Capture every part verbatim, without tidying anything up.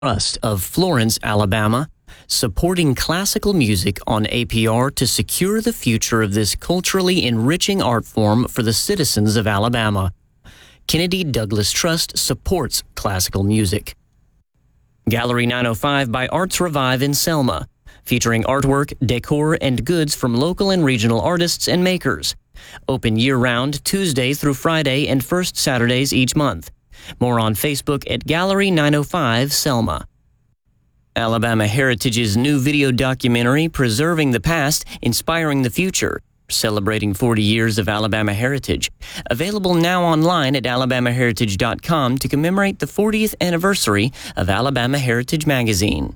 Trust of Florence, Alabama, supporting classical music on A P R to secure the future of this culturally enriching art form for the citizens of Alabama. Kennedy Douglas Trust supports classical music. Gallery nine oh five by Arts Revive in Selma, featuring artwork, decor, and goods from local and regional artists and makers. Open year-round, Tuesday through Friday and first Saturdays each month. More on Facebook at Gallery nine oh five Selma. Alabama Heritage's new video documentary, Preserving the Past, Inspiring the Future, celebrating forty years of Alabama heritage. Available now online at alabama heritage dot com to commemorate the fortieth anniversary of Alabama Heritage Magazine.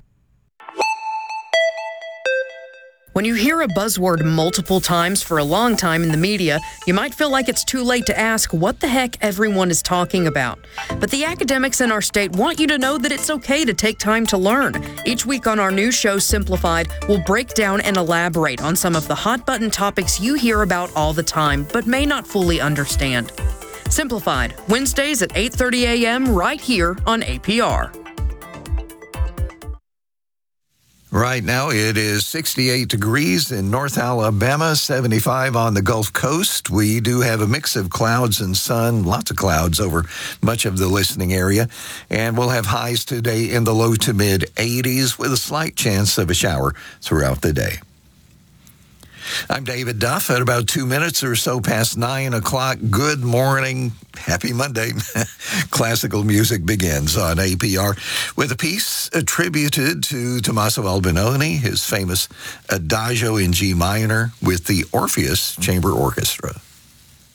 When you hear a buzzword multiple times for a long time in the media, you might feel like it's too late to ask what the heck everyone is talking about. But the academics in our state want you to know that it's okay to take time to learn. Each week on our new show, Simplified, we'll break down and elaborate on some of the hot-button topics you hear about all the time, but may not fully understand. Simplified, Wednesdays at eight thirty a.m. right here on A P R. Right now, it is sixty-eight degrees in North Alabama, seventy-five on the Gulf Coast. We do have a mix of clouds and sun, lots of clouds over much of the listening area. And we'll have highs today in the low to mid eighties with a slight chance of a shower throughout the day. I'm David Duff at about two minutes or so past nine o'clock. Good morning. Happy Monday. Classical music begins on A P R with a piece attributed to Tommaso Albinoni, his famous Adagio in G minor with the Orpheus Chamber Orchestra.